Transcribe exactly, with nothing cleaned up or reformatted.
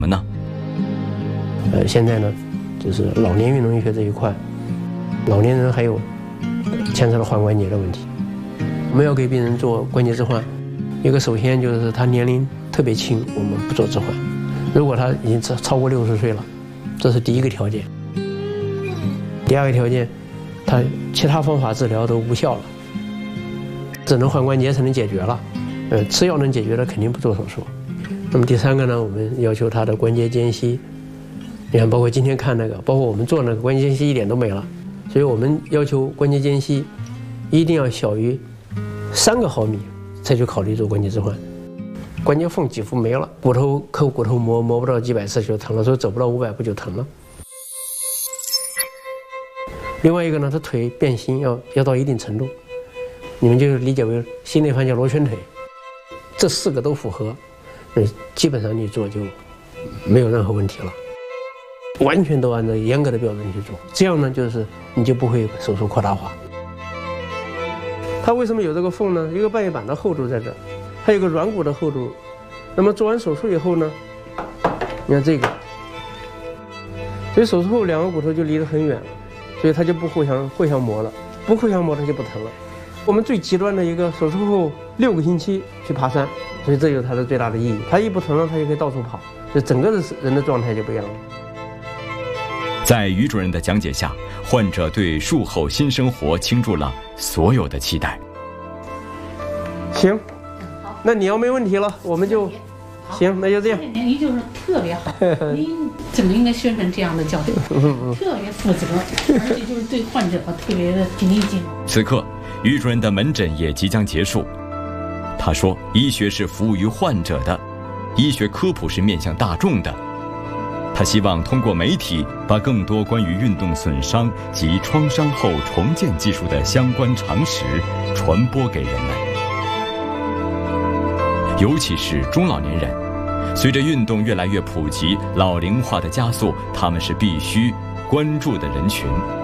么呢？ 呃，现在呢，就是老年运动医学这一块，老年人还有牵扯到换关节的问题。我们要给病人做关节置换，一个首先就是他年龄特别轻，我们不做置换。如果他已经超超过六十岁了，这是第一个条件。第二个条件，他其他方法治疗都无效了，只能换关节才能解决了。呃，吃药能解决的肯定不做手术。那么第三个呢，我们要求他的关节间隙，你看，包括今天看那个，包括我们做那个关节间隙一点都没了，所以我们要求关节间隙一定要小于三个毫米，才去考虑做关节置换。关节缝几乎没了，骨头抠骨头磨磨不到几百次就疼了，所以走不到五百步就疼了。另外一个呢，他腿变形要要到一定程度，你们就理解为新内翻叫螺旋腿，这四个都符合，呃，基本上你做就没有任何问题了，完全都按照严格的标准去做，这样呢，就是你就不会手术扩大化。它为什么有这个缝呢？一个半月板的厚度在这儿，还有个软骨的厚度。那么做完手术以后呢，你看这个，所以手术后两个骨头就离得很远了，所以它就不互相互相磨了，不互相磨它就不疼了。我们最极端的一个手术后六个星期去爬山，所以这就是它的最大的意义。它一不疼了，它就可以到处跑，所以整个的人的状态就不一样了。 在于主任的讲解下，患者对术后新生活倾注了所有的期待。 行，那你要没问题了，我们就行，那就这样。 您就是特别好，您怎么应该宣传这样的教授？特别负责，而且就是对患者特别的平易近人。 此刻，于主任的门诊也即将结束。他说：“医学是服务于患者的，医学科普是面向大众的。”他希望通过媒体把更多关于运动损伤及创伤后重建技术的相关常识传播给人们，尤其是中老年人。随着运动越来越普及，老龄化的加速，他们是必须关注的人群。